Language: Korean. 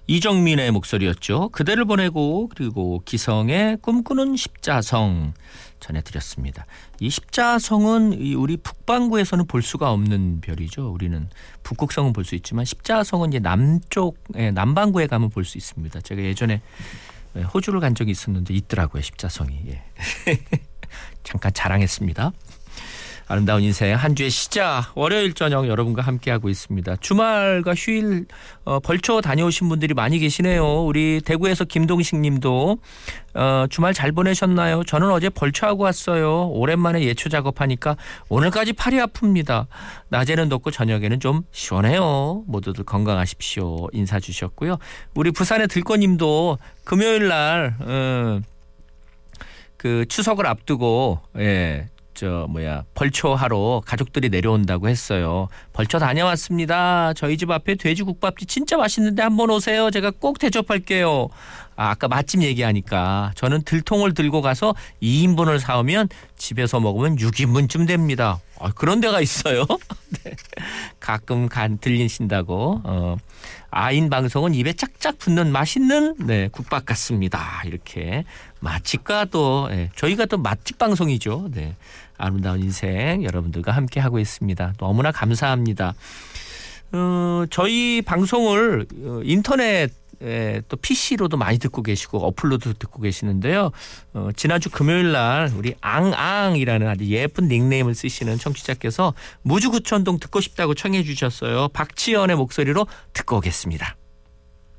이정민의 목소리였죠. 그대를 보내고 그리고 기성의 꿈꾸는 십자성 전해드렸습니다. 이 십자성은 우리 북반구에서는 볼 수가 없는 별이죠. 우리는 북극성은 볼 수 있지만 십자성은 이제 남반구에 가면 볼 수 있습니다. 제가 예전에 호주를 간 적이 있었는데 있더라고요. 십자성이. 예. 잠깐 자랑했습니다. 아름다운 인생 한 주의 시작 월요일 저녁 여러분과 함께하고 있습니다. 주말과 휴일 벌초 다녀오신 분들이 많이 계시네요. 우리 대구에서 김동식 님도 주말 잘 보내셨나요? 저는 어제 벌초하고 왔어요. 오랜만에 예초 작업하니까 오늘까지 팔이 아픕니다. 낮에는 덥고 저녁에는 좀 시원해요. 모두들 건강하십시오. 인사 주셨고요. 우리 부산의 들꽃님도 금요일 날 그 추석을 앞두고 벌초하러 가족들이 내려온다고 했어요. 벌초 다녀왔습니다. 저희 집 앞에 돼지국밥집 진짜 맛있는데 한번 오세요. 제가 꼭 대접할게요. 아까 맛집 얘기하니까 저는 들통을 들고 가서 2인분을 사오면 집에서 먹으면 6인분쯤 됩니다. 그런 데가 있어요. 네. 가끔 들리신다고. 아인 방송은 입에 짝짝 붙는 맛있는 국밥 같습니다. 이렇게 맛집과 또 저희가 또 맛집 방송이죠. 네. 아름다운 인생 여러분들과 함께 하고 있습니다. 너무나 감사합니다. 저희 방송을 인터넷 또 PC로도 많이 듣고 계시고 어플로도 듣고 계시는데요. 지난주 금요일 날 우리 앙앙이라는 아주 예쁜 닉네임을 쓰시는 청취자께서 무주구천동 듣고 싶다고 청해 주셨어요. 박지연의 목소리로 듣고 오겠습니다.